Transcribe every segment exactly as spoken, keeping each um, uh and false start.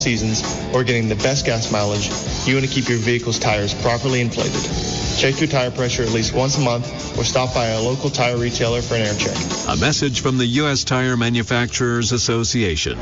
seasons or getting the best gas mileage, you want to keep your vehicle's tires properly inflated. Check your tire pressure at least once a month or stop by a local tire retailer for an air check. A message from the U S Tire Manufacturers Association.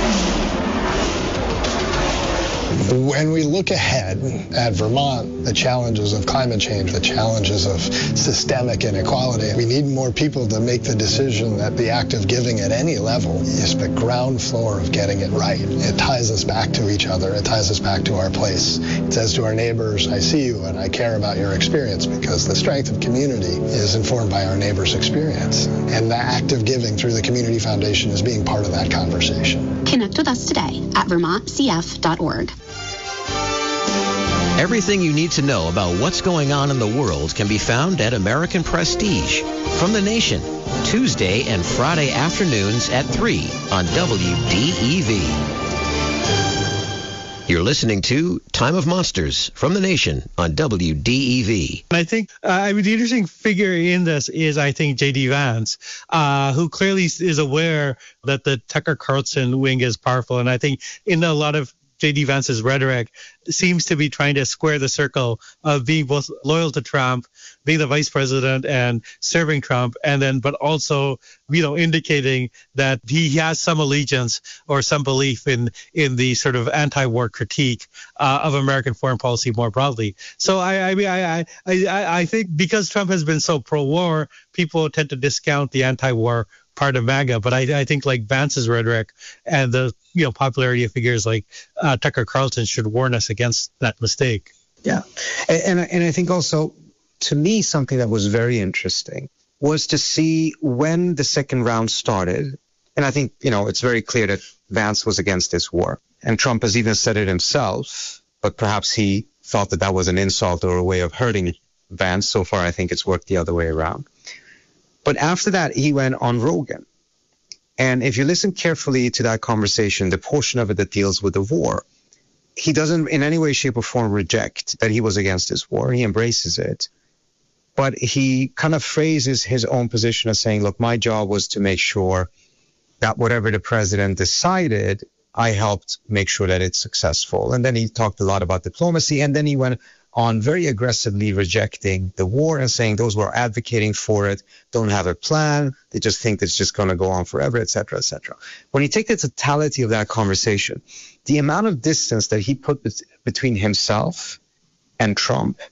When we look ahead at Vermont, the challenges of climate change, the challenges of systemic inequality, we need more people to make the decision that the act of giving at any level is the ground floor of getting it right. It ties us back to each other. It ties us back to our place. It says to our neighbors, I see you and I care about your experience, because the strength of community is informed by our neighbors' experience. And the act of giving through the Community Foundation is being part of that conversation. Connect with us today at vermont c f dot org. Everything you need to know about what's going on in the world can be found at American Prestige. From the Nation, Tuesday and Friday afternoons at three on W D E V. You're listening to Time of Monsters from the Nation on W D E V. I think, uh, I mean, the interesting figure in this is, I think, J D. Vance, uh, who clearly is aware that the Tucker Carlson wing is powerful. And I think in a lot of J D. Vance's rhetoric seems to be trying to square the circle of being both loyal to Trump, being the vice president and serving Trump, and then but also, you know, indicating that he has some allegiance or some belief in in the sort of anti-war critique uh, of American foreign policy more broadly. So I I mean I I I think because Trump has been so pro-war, people tend to discount the anti-war part of MAGA, but I, I think like Vance's rhetoric and the you know popularity of figures like uh, Tucker Carlson should warn us against that mistake. Yeah, and and I think also, to me, something that was very interesting was to see when the second round started, and I think you know it's very clear that Vance was against this war, and Trump has even said it himself, but perhaps he thought that that was an insult or a way of hurting Vance. So far, I think it's worked the other way around. But after that, he went on Rogan. And if you listen carefully to that conversation, the portion of it that deals with the war, he doesn't in any way, shape, or form reject that he was against this war. He embraces it. But he kind of phrases his own position as saying, look, my job was to make sure that whatever the president decided, I helped make sure that it's successful. And then he talked a lot about diplomacy. And then he went on very aggressively rejecting the war and saying those who are advocating for it don't have a plan. They just think it's just going to go on forever, et cetera, et cetera. When you take the totality of that conversation, the amount of distance that he put between himself and Trump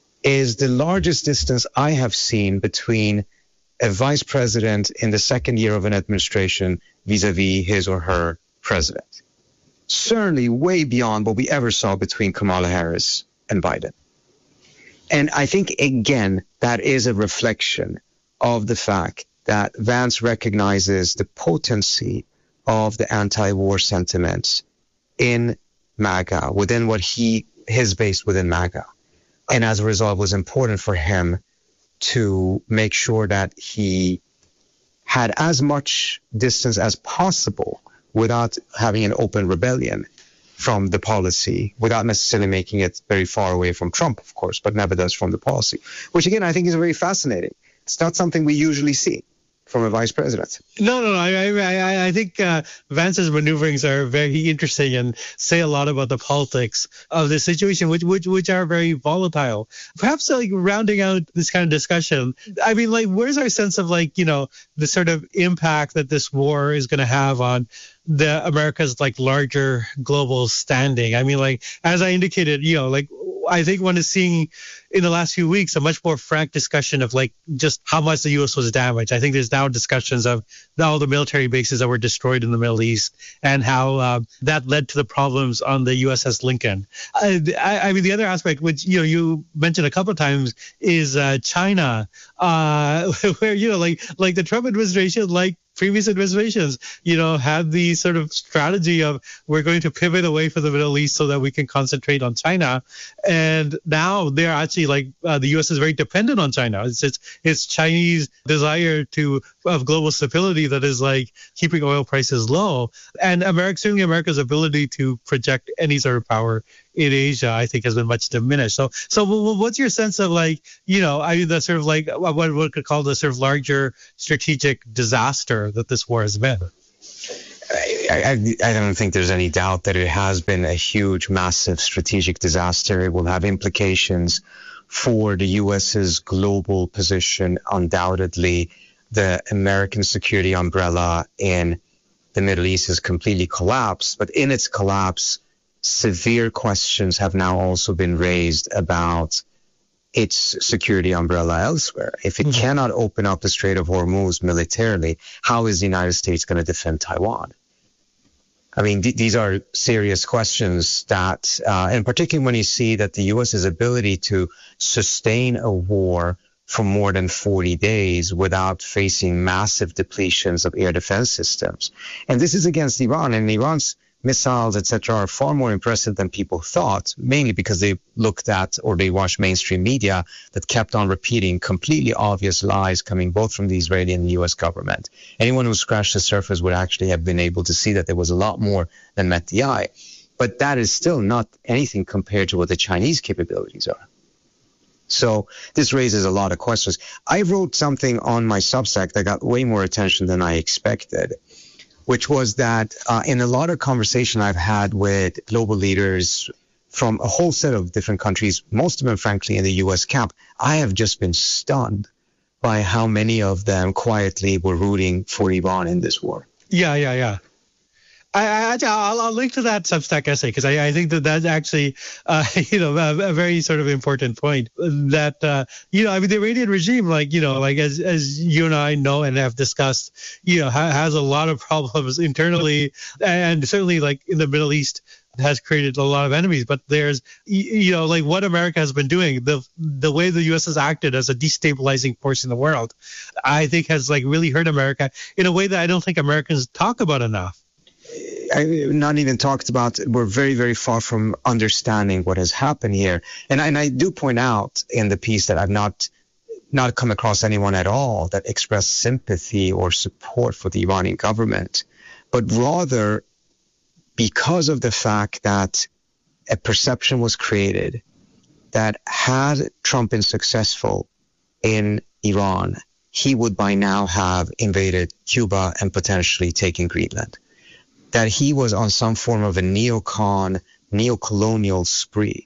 is the largest distance I have seen between a vice president in the second year of an administration vis-a-vis his or her president. Certainly way beyond what we ever saw between Kamala Harris and Biden. And I think, again, that is a reflection of the fact that Vance recognizes the potency of the anti-war sentiments in MAGA, within what he, his base within MAGA. And as a result, it was important for him to make sure that he had as much distance as possible without having an open rebellion from the policy, without necessarily making it very far away from Trump, of course, but nevertheless from the policy, which again, I think is very fascinating. It's not something we usually see from a vice president. No, no, no. I, I, I think uh, Vance's maneuverings are very interesting and say a lot about the politics of the situation, which, which, which are very volatile. Perhaps like rounding out this kind of discussion, I mean, like, where's our sense of like, you know, the sort of impact that this war is going to have on the America's like larger global standing? I mean, like, as I indicated, you know, like, I think one is seeing in the last few weeks a much more frank discussion of like just how much the U S was damaged. I think there's now discussions of all the military bases that were destroyed in the Middle East and how uh, that led to the problems on the U S S Lincoln. I, I, I mean, the other aspect, which you know you mentioned a couple of times, is uh, China, uh, where you know like like the Trump administration, like previous administrations, you know, had the sort of strategy of we're going to pivot away from the Middle East so that we can concentrate on China. And now they're actually like uh, the U S is very dependent on China. It's it's, it's Chinese desire to of global stability that is like keeping oil prices low. And America, certainly America's ability to project any sort of power in Asia, I think, has been much diminished. So, so what's your sense of like, you know, I mean, the sort of like what we could call the sort of larger strategic disaster that this war has been? I, I, I don't think there's any doubt that it has been a huge, massive strategic disaster. It will have implications for the U S's global position. Undoubtedly, the American security umbrella in the Middle East has completely collapsed. But in its collapse, severe questions have now also been raised about its security umbrella elsewhere. If it mm-hmm. cannot open up the Strait of Hormuz militarily, how is the United States going to defend Taiwan? I mean, th- these are serious questions that, uh, and particularly when you see that the U S's ability to sustain a war for more than forty days without facing massive depletions of air defense systems. And this is against Iran, and Iran's missiles, et cetera, are far more impressive than people thought, mainly because they looked at or they watched mainstream media that kept on repeating completely obvious lies coming both from the Israeli and the U S government. Anyone who scratched the surface would actually have been able to see that there was a lot more than met the eye. But that is still not anything compared to what the Chinese capabilities are. So this raises a lot of questions. I wrote something on my Substack that got way more attention than I expected, which was that uh, in a lot of conversation I've had with global leaders from a whole set of different countries, most of them, frankly, in the U S camp, I have just been stunned by how many of them quietly were rooting for Iran in this war. Yeah, yeah, yeah. I, I, I'll, I'll link to that Substack essay because I, I think that that's actually, uh, you know, a, a very sort of important point that, uh, you know, I mean, the Iranian regime, like, you know, like as as you and I know and have discussed, you know, ha- has a lot of problems internally and certainly like in the Middle East has created a lot of enemies. But there's, you know, like what America has been doing, the the way the U S has acted as a destabilizing force in the world, I think has like really hurt America in a way that I don't think Americans talk about enough. I, not even talked about, we're very, very far from understanding what has happened here. And I, and I do point out in the piece that I've not not come across anyone at all that expressed sympathy or support for the Iranian government, but rather because of the fact that a perception was created that had Trump been successful in Iran, he would by now have invaded Cuba and potentially taken Greenland. That he was on some form of a neocon, neocolonial spree,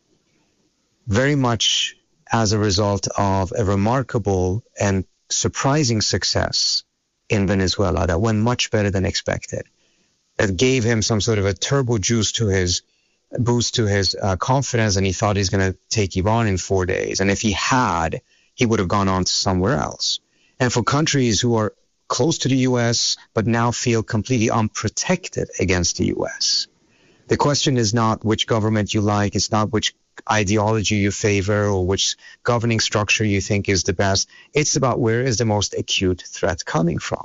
very much as a result of a remarkable and surprising success in Venezuela that went much better than expected, that gave him some sort of a turbo juice to his boost to his uh, confidence, and he thought he's going to take Iran in four days. And if he had, he would have gone on to somewhere else. And for countries who are close to the U S, but now feel completely unprotected against the U S. The question is not which government you like, it's not which ideology you favor or which governing structure you think is the best. It's about where is the most acute threat coming from.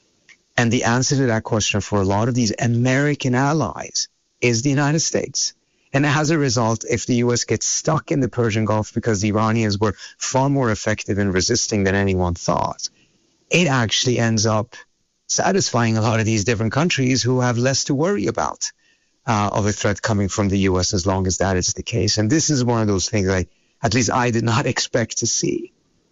And the answer to that question for a lot of these American allies is the United States. And as a result, if the U S gets stuck in the Persian Gulf because the Iranians were far more effective in resisting than anyone thought, it actually ends up satisfying a lot of these different countries who have less to worry about uh, of a threat coming from the U S as long as that is the case. And this is one of those things I, at least I did not expect to see.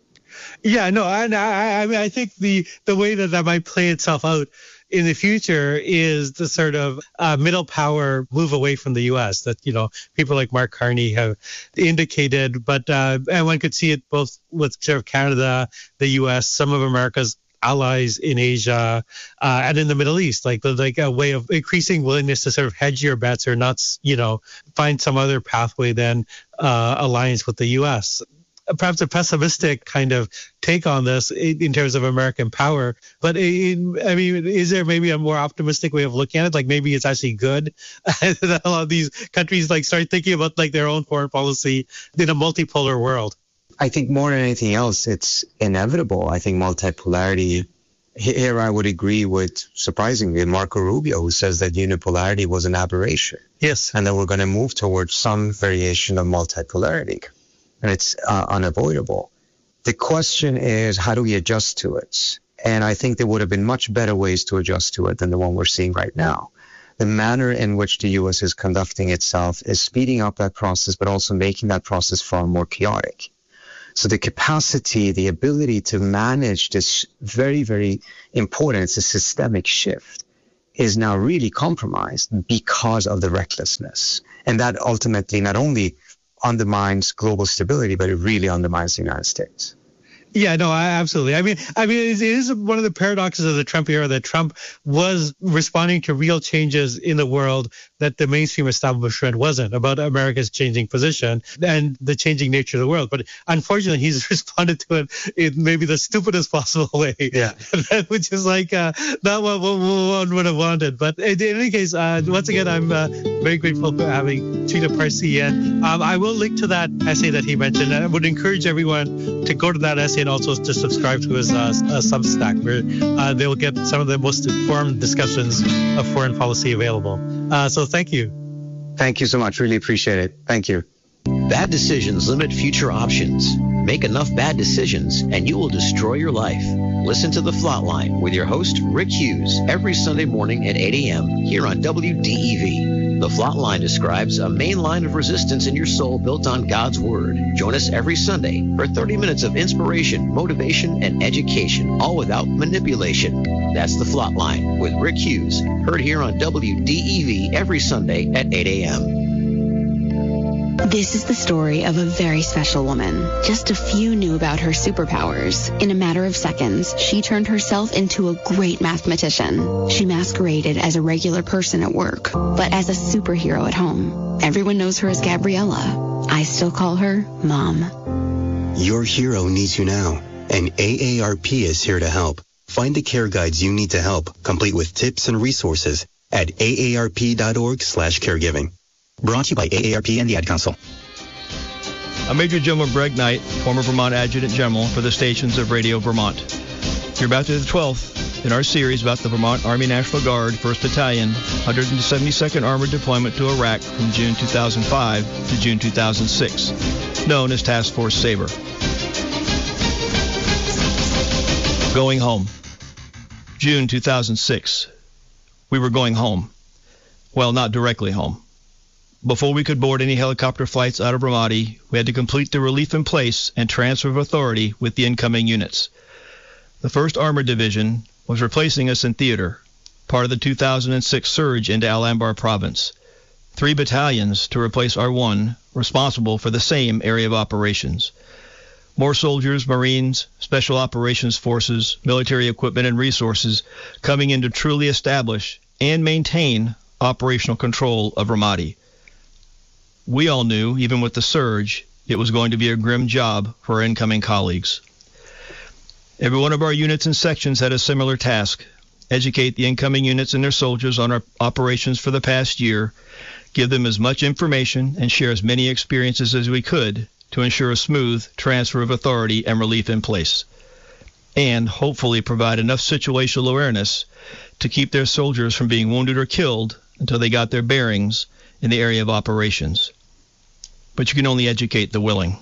Yeah, no, and I, I mean, I think the, the way that that might play itself out in the future is the sort of uh, middle power move away from the U S that, you know, people like Mark Carney have indicated. But uh, and one could see it both with sort of Canada, the U S, some of America's allies in Asia uh, and in the Middle East, like the, like a way of increasing willingness to sort of hedge your bets or not, you know, find some other pathway than uh, alliance with the U S. Perhaps a pessimistic kind of take on this in terms of American power. But in, I mean, is there maybe a more optimistic way of looking at it? Like maybe it's actually good that a lot of these countries like start thinking about like their own foreign policy in a multipolar world. I think more than anything else, it's inevitable. I think multipolarity, here I would agree with, surprisingly, Marco Rubio, who says that unipolarity was an aberration. Yes. And that we're going to move towards some variation of multipolarity. And it's uh, unavoidable. The question is, how do we adjust to it? And I think there would have been much better ways to adjust to it than the one we're seeing right now. The manner in which the U S is conducting itself is speeding up that process, but also making that process far more chaotic. So the capacity, the ability to manage this very, very important, it's a systemic shift is now really compromised because of the recklessness. And that ultimately not only undermines global stability, but it really undermines the United States. Yeah, no, I, absolutely. I mean, I mean, it is one of the paradoxes of the Trump era that Trump was responding to real changes in the world that the mainstream establishment wasn't, about America's changing position and the changing nature of the world. But unfortunately, he's responded to it in maybe the stupidest possible way, yeah. which is like uh, not what one would have wanted. But in any case, uh, once again, I'm uh, very grateful for having Sridhar Parsi. And um, I will link to that essay that he mentioned. And I would encourage everyone to go to that essay and also to subscribe to his uh, uh, Substack, where uh, they'll get some of the most informed discussions of foreign policy available. Uh, so thank you. Thank you so much. Really appreciate it. Thank you. Bad decisions limit future options. Make enough bad decisions and you will destroy your life. Listen to The Flatline with your host, Rick Hughes, every Sunday morning at eight a.m. here on W D E V. The Flatline describes a main line of resistance in your soul built on God's Word. Join us every Sunday for thirty minutes of inspiration, motivation, and education, all without manipulation. That's The Flatline with Rick Hughes, heard here on W D E V every Sunday at eight a.m. This is the story of a very special woman. Just a few knew about her superpowers. In a matter of seconds, she turned herself into a great mathematician. She masqueraded as a regular person at work, but as a superhero at home. Everyone knows her as Gabriella. I still call her Mom. Your hero needs you now, and A A R P is here to help. Find the care guides you need to help, complete with tips and resources at A A R P dot org slash caregiving. Brought to you by A A R P and the Ad Council. I'm Major General Greg Knight, former Vermont Adjutant General for the stations of Radio Vermont. You're about to the twelfth in our series about the Vermont Army National Guard, first Battalion, one hundred seventy-second Armored Deployment to Iraq from June two thousand five to June two thousand six, known as Task Force Sabre. Going home. June two thousand six. We were going home. Well, not directly home. Before we could board any helicopter flights out of Ramadi, we had to complete the relief in place and transfer of authority with the incoming units. The first Armored Division was replacing us in theater, part of the two thousand six surge into Al-Anbar province. Three battalions to replace our one, responsible for the same area of operations. More soldiers, Marines, Special Operations Forces, military equipment and resources coming in to truly establish and maintain operational control of Ramadi. We all knew, even with the surge, it was going to be a grim job for our incoming colleagues. Every one of our units and sections had a similar task: educate the incoming units and their soldiers on our operations for the past year, give them as much information and share as many experiences as we could to ensure a smooth transfer of authority and relief in place, and hopefully provide enough situational awareness to keep their soldiers from being wounded or killed until they got their bearings in the area of operations. But you can only educate the willing.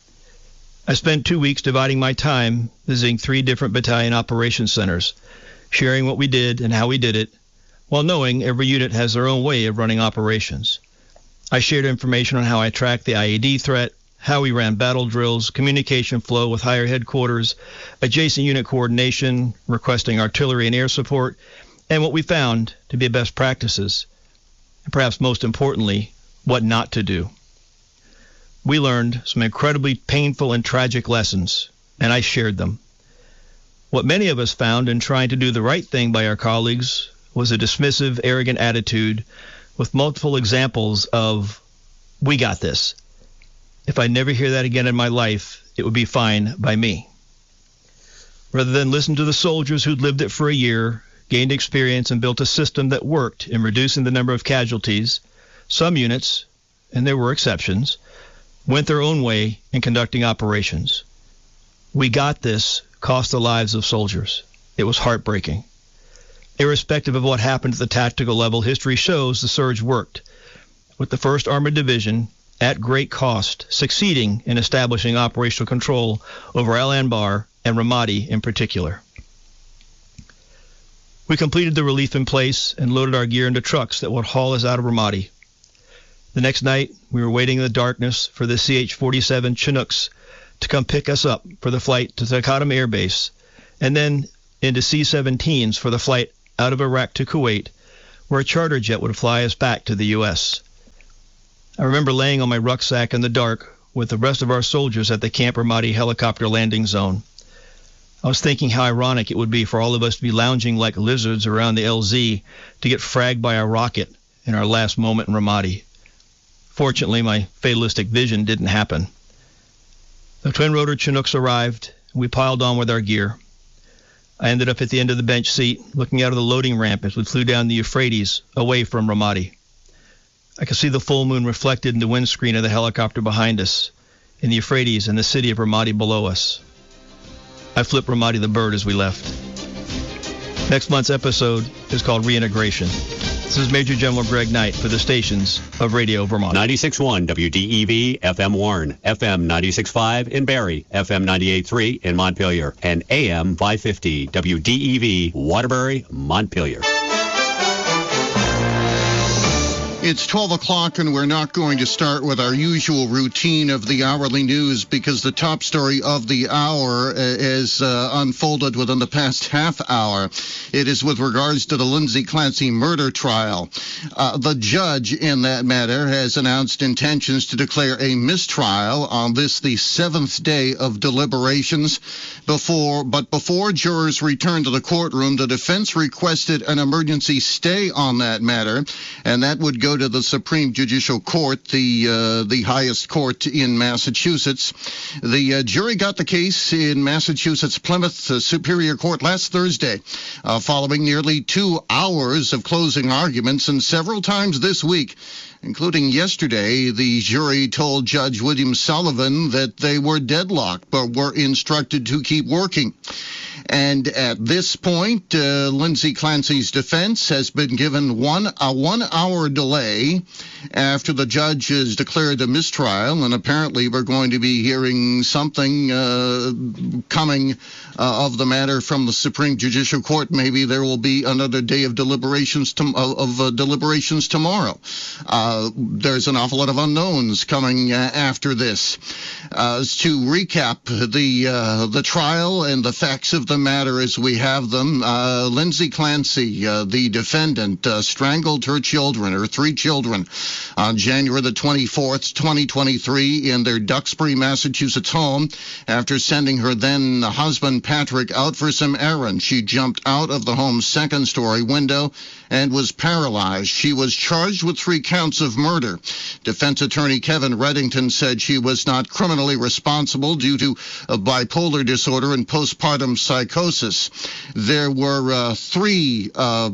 I spent two weeks dividing my time visiting three different battalion operations centers, sharing what we did and how we did it, while knowing every unit has their own way of running operations. I shared information on how I tracked the I E D threat, how we ran battle drills, communication flow with higher headquarters, adjacent unit coordination, requesting artillery and air support, and what we found to be best practices, and perhaps most importantly, what not to do. We learned some incredibly painful and tragic lessons, and I shared them. What many of us found in trying to do the right thing by our colleagues was a dismissive, arrogant attitude with multiple examples of, "We got this. If I never hear that again in my life, it would be fine by me." Rather than listen to the soldiers who'd lived it for a year, gained experience, and built a system that worked in reducing the number of casualties, some units, and there were exceptions, went their own way in conducting operations. We got this cost the lives of soldiers. It was heartbreaking. Irrespective of what happened at the tactical level, history shows the surge worked, with the first Armored Division, at great cost, succeeding in establishing operational control over Al-Anbar and Ramadi in particular. We completed the relief in place and loaded our gear into trucks that would haul us out of Ramadi. The next night, we were waiting in the darkness for the C H forty-seven Chinooks to come pick us up for the flight to Taqadum Air Base, and then into C seventeens for the flight out of Iraq to Kuwait where a charter jet would fly us back to the U S. I remember laying on my rucksack in the dark with the rest of our soldiers at the Camp Ramadi helicopter landing zone. I was thinking how ironic it would be for all of us to be lounging like lizards around the L Z to get fragged by a rocket in our last moment in Ramadi. Fortunately, my fatalistic vision didn't happen. The twin-rotor Chinooks arrived, and we piled on with our gear. I ended up at the end of the bench seat, looking out of the loading ramp as we flew down the Euphrates, away from Ramadi. I could see the full moon reflected in the windscreen of the helicopter behind us, in the Euphrates and the city of Ramadi below us. I flipped Ramadi the bird as we left. Next month's episode is called Reintegration. This is Major General Greg Knight for the stations of Radio Vermont. ninety-six point one W D E V, F M Warren, F M ninety-six point five in Barrie, F M ninety-eight point three in Montpelier, and A M five fifty W D E V, Waterbury, Montpelier. It's twelve o'clock, and we're not going to start with our usual routine of the hourly news because the top story of the hour is uh, unfolded within the past half hour. It is with regards to the Lindsay Clancy murder trial. Uh, the judge in that matter has announced intentions to declare a mistrial on this, the seventh day of deliberations. Before, but before jurors returned to the courtroom, the defense requested an emergency stay on that matter, and that would go to the Supreme Judicial Court, the uh, the highest court in Massachusetts. The uh, jury got the case in Massachusetts Plymouth uh, Superior Court last Thursday, uh, following nearly two hours of closing arguments, and several times this week, including yesterday, the jury told Judge William Sullivan that they were deadlocked but were instructed to keep working. And at this point, uh, Lindsay Clancy's defense has been given one a one-hour delay after the judge has declared a mistrial, and apparently we're going to be hearing something uh, coming uh, of the matter from the Supreme Judicial Court. Maybe there will be another day of deliberations to, of, of uh, deliberations tomorrow. Uh, there's an awful lot of unknowns coming uh, after this. Uh, to recap the uh, the trial and the facts of the matter as we have them, uh, Lindsay Clancy, uh, the defendant, uh, strangled her children, her three children, on January the twenty-fourth, twenty twenty-three, in their Duxbury, Massachusetts home. After sending her then husband Patrick out for some errands, she jumped out of the home's second-story window and was paralyzed. She was charged with three counts of murder. Defense attorney Kevin Reddington said she was not criminally responsible due to a bipolar disorder and postpartum psychosis. There were uh, three uh,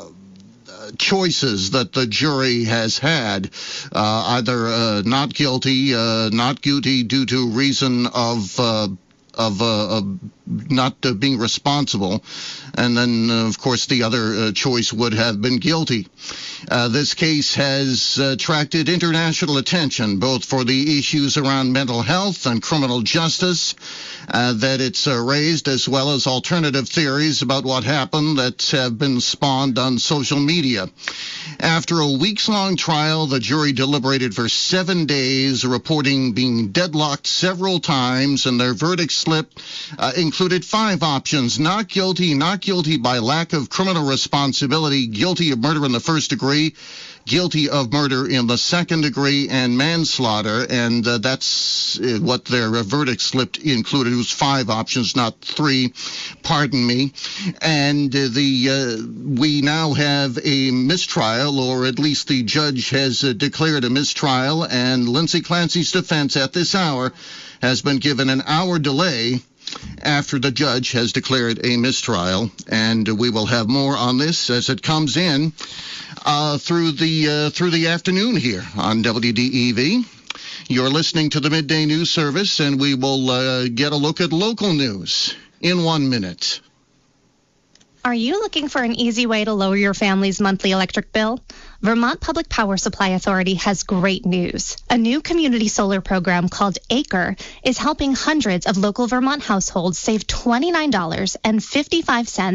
choices that the jury has had, uh, either uh, not guilty, uh, not guilty due to reason of uh, of, uh, of not uh, being responsible, and then, uh, of course, the other uh, choice would have been guilty. Uh, this case has uh, attracted international attention, both for the issues around mental health and criminal justice uh, that it's uh, raised, as well as alternative theories about what happened that have been spawned on social media. After a weeks-long trial, the jury deliberated for seven days, reporting being deadlocked several times, and their verdict slip uh, included five options: not guilty, not guilty by lack of criminal responsibility, guilty of murder in the first degree, guilty of murder in the second degree, and manslaughter. And uh, that's uh, what their uh, verdict slip included. It was five options, not three. Pardon me. And uh, the uh, we now have a mistrial, or at least the judge has uh, declared a mistrial, and Lindsay Clancy's defense at this hour has been given an hour delay after the judge has declared a mistrial, and we will have more on this as it comes in uh, through the uh, through the afternoon here on W D E V. You're listening to the Midday News Service, and we will uh, get a look at local news in one minute. Are you looking for an easy way to lower your family's monthly electric bill? Vermont Public Power Supply Authority has great news. A new community solar program called Acre is helping hundreds of local Vermont households save twenty-nine dollars and fifty-five cents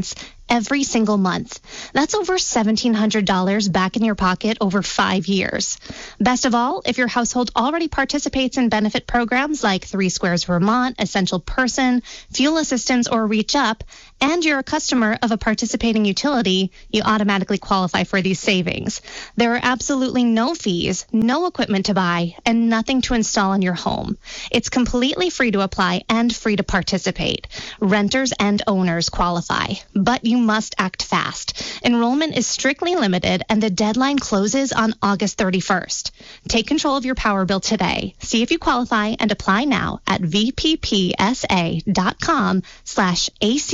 every single month. That's over seventeen hundred dollars back in your pocket over five years. Best of all, if your household already participates in benefit programs like Three Squares Vermont, Essential Person, Fuel Assistance, or Reach Up, and you're a customer of a participating utility, you automatically qualify for these savings. There are absolutely no fees, no equipment to buy, and nothing to install in your home. It's completely free to apply and free to participate. Renters and owners qualify, but you must act fast. Enrollment is strictly limited, and the deadline closes on August thirty-first. Take control of your power bill today. See if you qualify and apply now at vppsa.com slash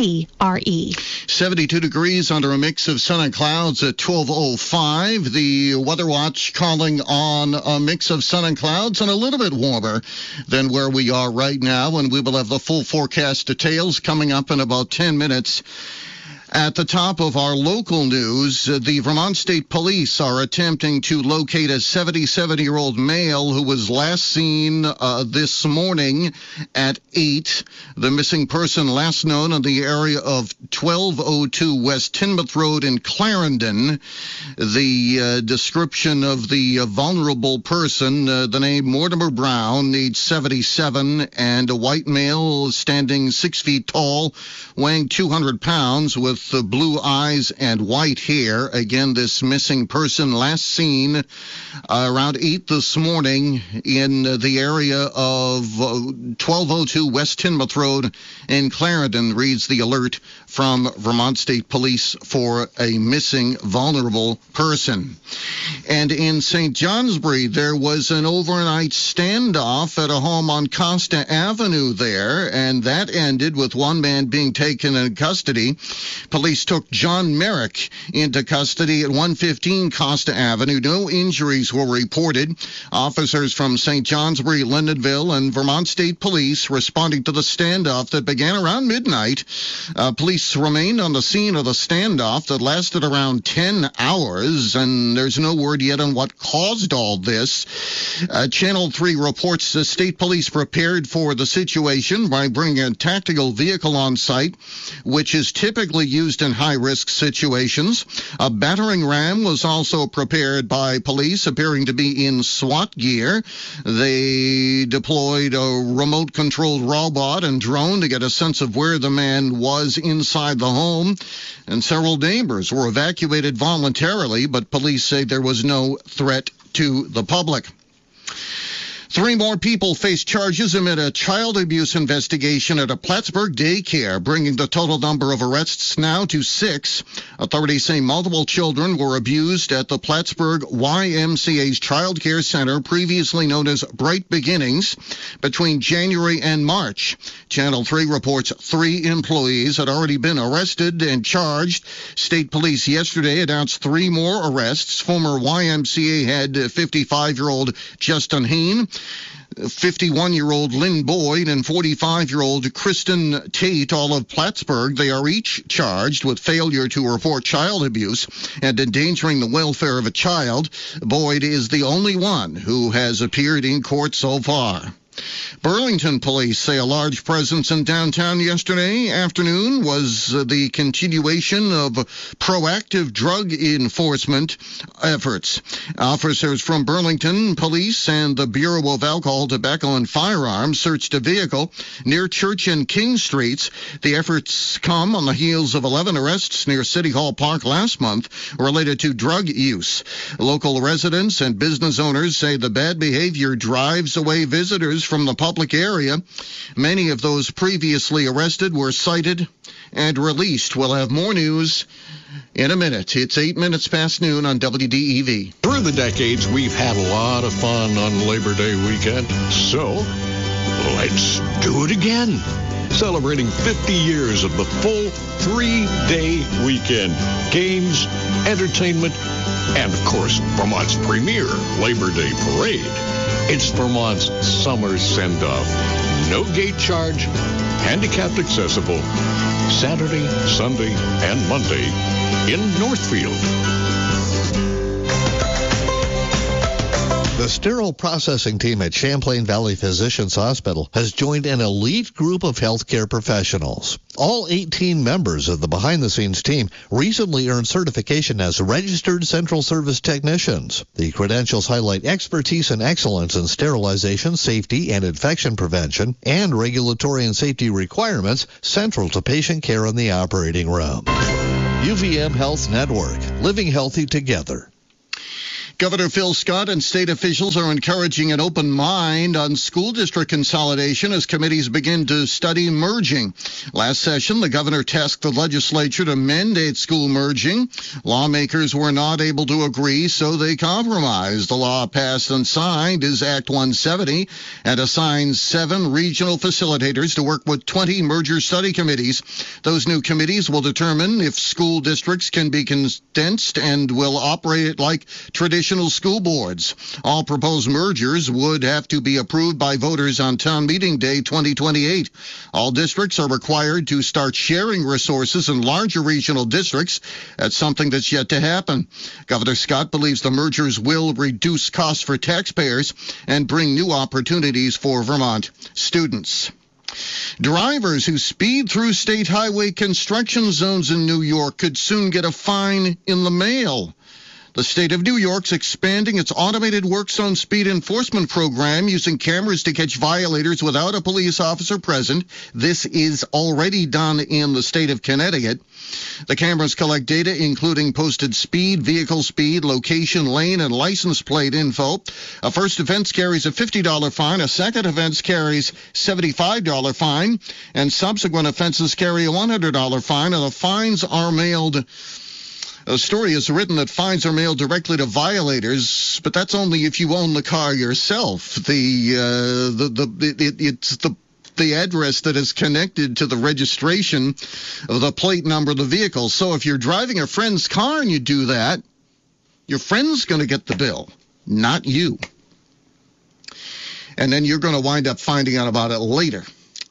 ACRE. seventy-two degrees under a mix of sun and clouds at twelve oh five. The Weather Watch calling on a mix of sun and clouds and a little bit warmer than where we are right now, and we will have the full forecast details coming up in about ten minutes. At the top of our local news, the Vermont State Police are attempting to locate a seventy-seven-year-old male who was last seen uh, this morning at eight. The missing person last known in the area of twelve oh two West Tinmouth Road in Clarendon. The uh, description of the uh, vulnerable person, uh, the name Mortimer Brown, age seventy-seven, and a white male standing six feet tall, weighing two hundred pounds, with the blue eyes and white hair. Again, this missing person last seen uh, around eight this morning in uh, the area of uh, twelve oh two West Tinmouth Road in Clarendon, reads the alert from Vermont State Police for a missing vulnerable person. And in Saint Johnsbury, there was an overnight standoff at a home on Costa Avenue there, and that ended with one man being taken in custody. Police took John Merrick into custody at one fifteen Costa Avenue. No injuries were reported. Officers from Saint Johnsbury, Lindenville, and Vermont State Police responding to the standoff that began around midnight. Uh, police remained on the scene of the standoff that lasted around ten hours, and there's no word yet on what caused all this. Uh, Channel three reports the state police prepared for the situation by bringing a tactical vehicle on site, which is typically used in high-risk situations. A battering ram was also prepared by police, appearing to be in SWAT gear. They deployed a remote-controlled robot and drone to get a sense of where the man was inside the home, and several neighbors were evacuated voluntarily, but police say there was no threat to the public. Three more people face charges amid a child abuse investigation at a Plattsburgh daycare, bringing the total number of arrests now to six. Authorities say multiple children were abused at the Plattsburgh Y M C A's Child Care Center, previously known as Bright Beginnings, between January and March. Channel three reports three employees had already been arrested and charged. State police yesterday announced three more arrests. Former Y M C A head fifty-five-year-old Justin Heen, fifty-one-year-old Lynn Boyd, and forty-five-year-old Kristen Tate, all of Plattsburgh. They are each charged with failure to report child abuse and endangering the welfare of a child. Boyd is the only one who has appeared in court so far. Burlington police say a large presence in downtown yesterday afternoon was the continuation of proactive drug enforcement efforts. Officers from Burlington Police and the Bureau of Alcohol, Tobacco, and Firearms searched a vehicle near Church and King Streets. The efforts come on the heels of eleven arrests near City Hall Park last month related to drug use. Local residents and business owners say the bad behavior drives away visitors from the public area. Many of those previously arrested were cited and released. We'll have more news in a minute. It's eight minutes past noon on W D E V. Through the decades, we've had a lot of fun on Labor Day weekend. So, let's do it again. Celebrating fifty years of the full three-day weekend. Games, entertainment, and, of course, Vermont's premier Labor Day parade. It's Vermont's summer send-off. No gate charge, handicapped accessible, Saturday, Sunday, and Monday in Northfield. The sterile processing team at Champlain Valley Physicians Hospital has joined an elite group of healthcare professionals. All eighteen members of the behind-the-scenes team recently earned certification as registered central service technicians. The credentials highlight expertise and excellence in sterilization, safety, and infection prevention, and regulatory and safety requirements central to patient care in the operating room. U V M Health Network, living healthy together. Governor Phil Scott and state officials are encouraging an open mind on school district consolidation as committees begin to study merging. Last session, the governor tasked the legislature to mandate school merging. Lawmakers were not able to agree, so they compromised. The law passed and signed is Act one seventy and assigns seven regional facilitators to work with twenty merger study committees. Those new committees will determine if school districts can be condensed and will operate like traditional school boards. All proposed mergers would have to be approved by voters on town meeting day twenty twenty-eight. All districts are required to start sharing resources in larger regional districts. That's something that's yet to happen. Governor Scott believes the mergers will reduce costs for taxpayers and bring new opportunities for Vermont students. Drivers who speed through state highway construction zones in New York could soon get a fine in the mail. The state of New York's expanding its automated work zone speed enforcement program using cameras to catch violators without a police officer present. This is already done in the state of Connecticut. The cameras collect data including posted speed, vehicle speed, location, lane, and license plate info. A first offense carries a fifty dollars fine. A second offense carries a seventy-five dollars fine. And subsequent offenses carry a one hundred dollars fine. And the fines are mailed... The story is written that fines are mailed directly to violators, but that's only if you own the car yourself. The uh, the the it, it's the the address that is connected to the registration of the plate number of the vehicle. So if you're driving a friend's car and you do that, your friend's going to get the bill, not you. And then you're going to wind up finding out about it later.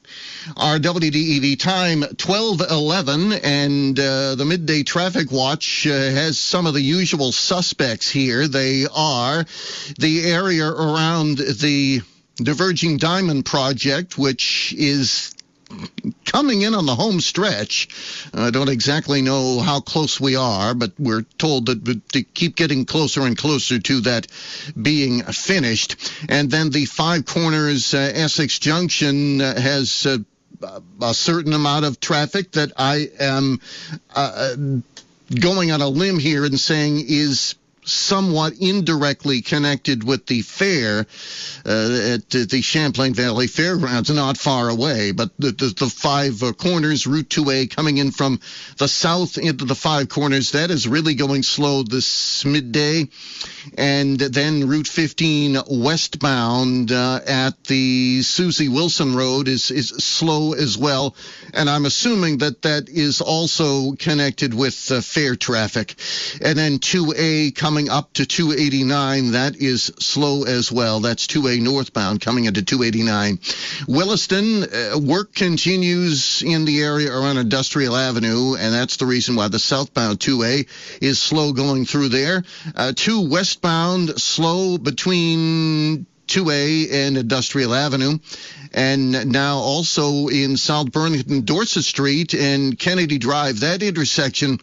Our W D E V time, twelve eleven, and uh, the midday traffic watch uh, has some of the usual suspects here. They are the area around the Diverging Diamond project, which is coming in on the home stretch. I don't exactly know how close we are, but we're told that to keep getting closer and closer to that being finished. And then the Five Corners uh, Essex Junction uh, has uh, a certain amount of traffic that I am uh, going on a limb here and saying is somewhat indirectly connected with the fair uh, at the Champlain Valley Fairgrounds, not far away. But the, the, the Five uh, Corners, Route two A, coming in from the south into the Five Corners, that is really going slow this midday. And then Route fifteen westbound uh, at the Susie Wilson Road is, is slow as well. And I'm assuming that that is also connected with uh, fair traffic. And then two A coming up to two eighty-nine, that is slow as well. That's two A northbound coming into two eighty-nine. Williston, uh, work continues in the area around Industrial Avenue, and that's the reason why the southbound two A is slow going through there. Uh, two westbound, slow between two A and Industrial Avenue. And now also in South Burlington, Dorset Street and Kennedy Drive, that intersection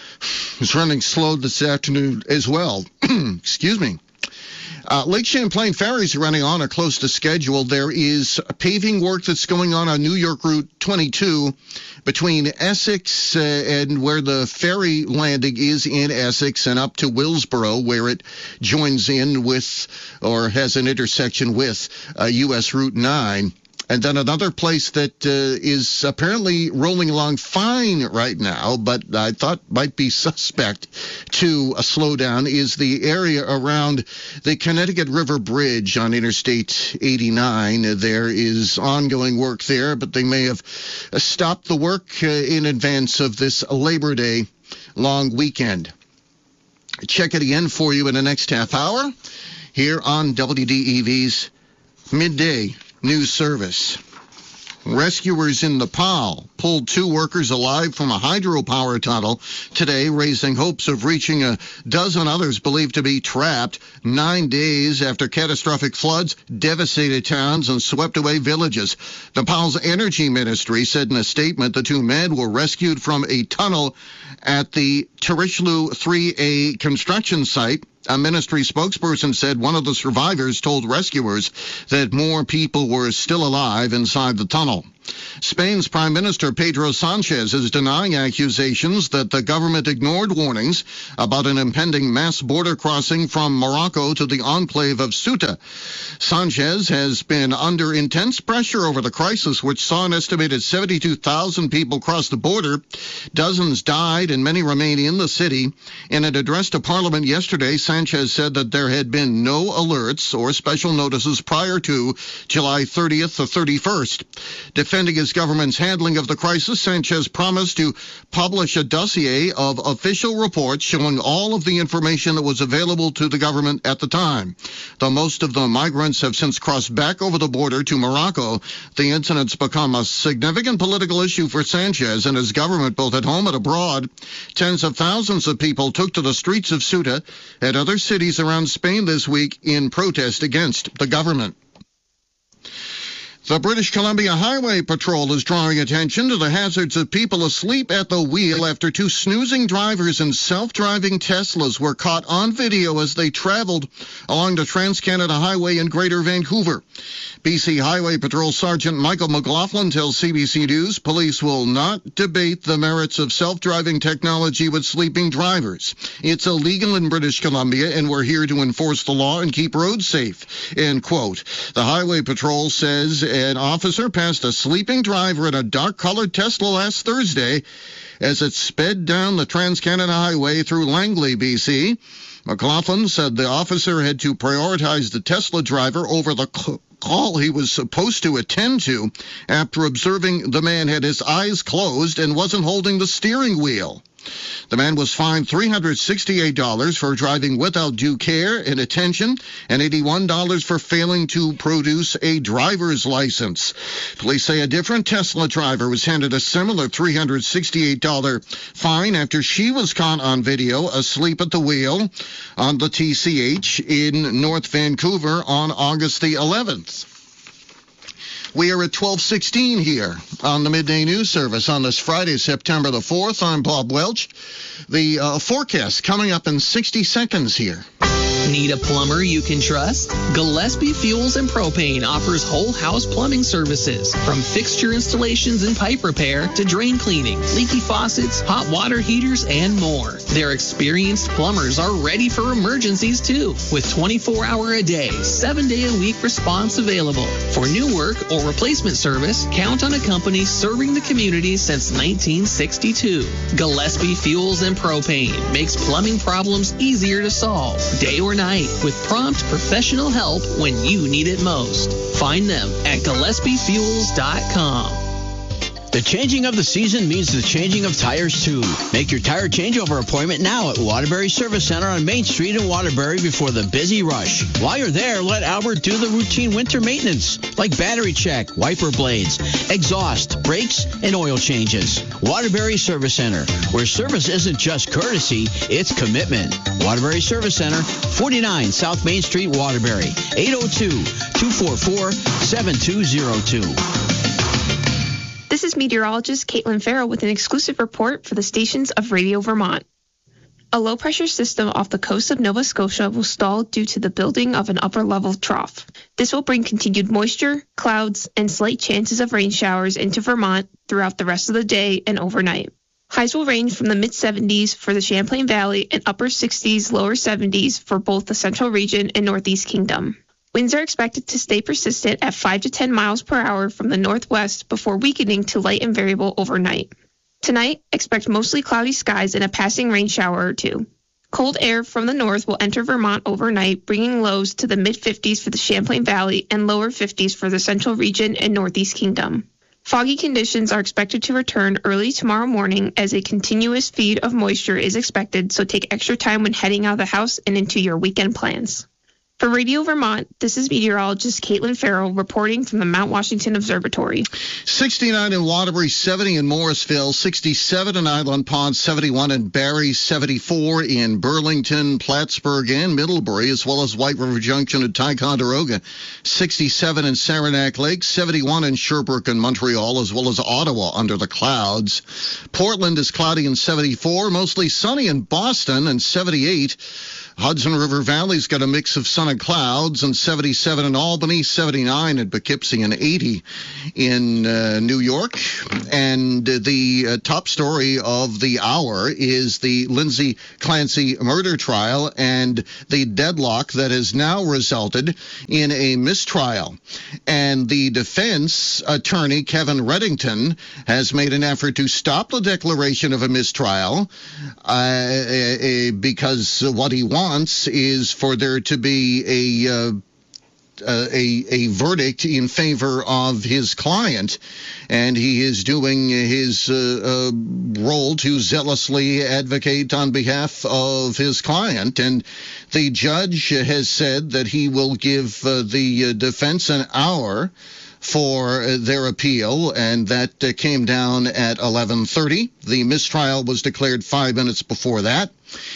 is running slow this afternoon as well. Excuse me. Uh, Lake Champlain ferries are running on or close to schedule. There is paving work that's going on on New York Route twenty-two between Essex uh, and where the ferry landing is in Essex and up to Willsboro, where it joins in with or has an intersection with uh, U S Route nine. And then another place that uh, is apparently rolling along fine right now, but I thought might be suspect to a slowdown, is the area around the Connecticut River Bridge on Interstate eighty-nine. There is ongoing work there, but they may have stopped the work uh, in advance of this Labor Day long weekend. Check it again for you in the next half hour here on W D E V's Midday News Service. Rescuers in Nepal pulled two workers alive from a hydropower tunnel today, raising hopes of reaching a dozen others believed to be trapped nine days after catastrophic floods devastated towns and swept away villages. Nepal's energy ministry said in a statement the two men were rescued from a tunnel at the Tirishlu three A construction site. A ministry spokesperson said one of the survivors told rescuers that more people were still alive inside the tunnel. Spain's Prime Minister Pedro Sanchez is denying accusations that the government ignored warnings about an impending mass border crossing from Morocco to the enclave of Ceuta. Sanchez has been under intense pressure over the crisis, which saw an estimated seventy-two thousand people cross the border. Dozens died and many remain in the city. In an address to Parliament yesterday, Sanchez said that there had been no alerts or special notices prior to July thirtieth or thirty-first. Defending his government's handling of the crisis, Sanchez promised to publish a dossier of official reports showing all of the information that was available to the government at the time. Though most of the migrants have since crossed back over the border to Morocco, the incident's become a significant political issue for Sanchez and his government, both at home and abroad. Tens of thousands of people took to the streets of Ceuta and other cities around Spain this week in protest against the government. The British Columbia Highway Patrol is drawing attention to the hazards of people asleep at the wheel after two snoozing drivers in self-driving Teslas were caught on video as they traveled along the Trans-Canada Highway in Greater Vancouver. B C Highway Patrol Sergeant Michael McLaughlin tells C B C News police will not debate the merits of self-driving technology with sleeping drivers. It's illegal in British Columbia, and we're here to enforce the law and keep roads safe, end quote. The Highway Patrol says an officer passed a sleeping driver in a dark-colored Tesla last Thursday as it sped down the Trans-Canada Highway through Langley, B C. McLaughlin said the officer had to prioritize the Tesla driver over the cl- call he was supposed to attend to after observing the man had his eyes closed and wasn't holding the steering wheel. The man was fined three hundred sixty-eight dollars for driving without due care and attention and eighty-one dollars for failing to produce a driver's license. Police say a different Tesla driver was handed a similar three hundred sixty-eight dollars fine after she was caught on video asleep at the wheel on the T C H in North Vancouver on August the eleventh. We are at twelve sixteen here on the Midday News Service on this Friday, September the fourth. I'm Bob Welch. The uh, forecast coming up in sixty seconds here. Need a plumber you can trust? Gillespie Fuels and Propane offers whole house plumbing services, from fixture installations and pipe repair to drain cleaning, leaky faucets, hot water heaters, and more. Their experienced plumbers are ready for emergencies too, with twenty-four hour a day, seven day a week response available. For new work or replacement service, count on a company serving the community since nineteen sixty-two. Gillespie Fuels and Propane makes plumbing problems easier to solve, day or night, with prompt professional help when you need it most. Find them at Gillespie Fuels dot com. The changing of the season means the changing of tires, too. Make your tire changeover appointment now at Waterbury Service Center on Main Street in Waterbury before the busy rush. While you're there, let Albert do the routine winter maintenance, like battery check, wiper blades, exhaust, brakes, and oil changes. Waterbury Service Center, where service isn't just courtesy, it's commitment. Waterbury Service Center, forty-nine South Main Street, Waterbury, eight oh two, two four four, seven two oh two. This is meteorologist Caitlin Farrell with an exclusive report for the stations of Radio Vermont. A low-pressure system off the coast of Nova Scotia will stall due to the building of an upper-level trough. This will bring continued moisture, clouds, and slight chances of rain showers into Vermont throughout the rest of the day and overnight. Highs will range from the mid-seventies for the Champlain Valley and upper sixties, lower seventies for both the Central Region and Northeast Kingdom. Winds are expected to stay persistent at five to ten miles per hour from the northwest before weakening to light and variable overnight. Tonight, expect mostly cloudy skies and a passing rain shower or two. Cold air from the north will enter Vermont overnight, bringing lows to the mid-fifties for the Champlain Valley and lower fifties for the Central Region and Northeast Kingdom. Foggy conditions are expected to return early tomorrow morning as a continuous feed of moisture is expected, so take extra time when heading out of the house and into your weekend plans. For Radio Vermont, this is meteorologist Caitlin Farrell reporting from the Mount Washington Observatory. sixty-nine in Waterbury, seventy in Morrisville, sixty-seven in Island Pond, seventy-one in Barrie, seventy-four in Burlington, Plattsburgh, and Middlebury, as well as White River Junction and Ticonderoga, sixty-seven in Saranac Lake, seventy-one in Sherbrooke and Montreal, as well as Ottawa under the clouds. Portland is cloudy and seventy-four, mostly sunny in Boston and seventy-eight. Hudson River Valley's got a mix of sun and clouds, and seventy-seven in Albany, seventy-nine in Poughkeepsie, and eighty in uh, New York. And the uh, top story of the hour is the Lindsay Clancy murder trial and the deadlock that has now resulted in a mistrial. And the defense attorney, Kevin Reddington, has made an effort to stop the declaration of a mistrial uh, because what he wants is for there to be a uh, uh, a a verdict in favor of his client, and he is doing his uh, uh, role to zealously advocate on behalf of his client. And the judge has said that he will give uh, the uh, defense an hour for their appeal, and that uh, came down at eleven thirty. The mistrial was declared five minutes before that,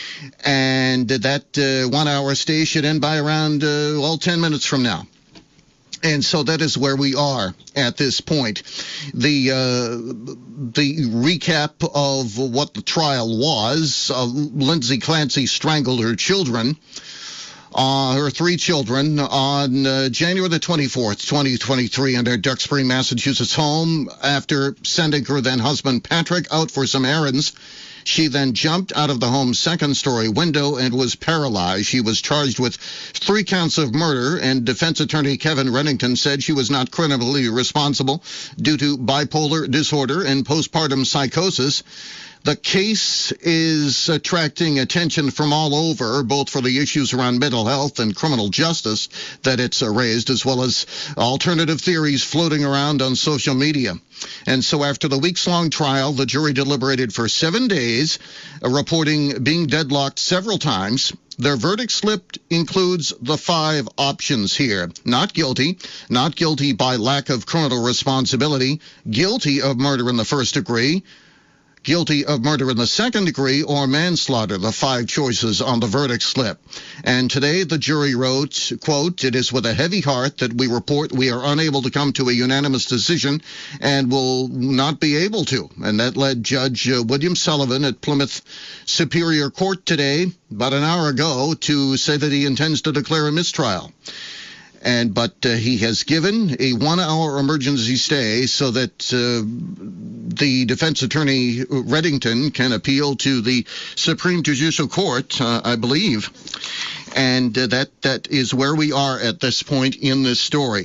and that uh, one-hour stay should end by around, uh, well, ten minutes from now. And so that is where we are at this point. The uh, the recap of what the trial was, uh, Lindsay Clancy strangled her children. Uh, her three children on uh, January the twenty-fourth, twenty twenty-three, in their Duxbury, Massachusetts home after sending her then husband Patrick out for some errands. She then jumped out of the home's second-story window and was paralyzed. She was charged with three counts of murder, and defense attorney Kevin Reddington said she was not criminally responsible due to bipolar disorder and postpartum psychosis. The case is attracting attention from all over, both for the issues around mental health and criminal justice that it's raised, as well as alternative theories floating around on social media. And so after the weeks-long trial, the jury deliberated for seven days, reporting being deadlocked several times. Their verdict slip includes the five options here: not guilty, not guilty by lack of criminal responsibility, guilty of murder in the first degree, guilty of murder in the second degree, or manslaughter, the five choices on the verdict slip. And today the jury wrote, quote, "It is with a heavy heart that we report we are unable to come to a unanimous decision and will not be able to." And that led Judge uh, William Sullivan at Plymouth Superior Court today, about an hour ago, to say that he intends to declare a mistrial. And but uh, he has given a one-hour emergency stay so that uh, the defense attorney Reddington can appeal to the Supreme Judicial Court, uh, I believe. And uh, that that is where we are at this point in this story.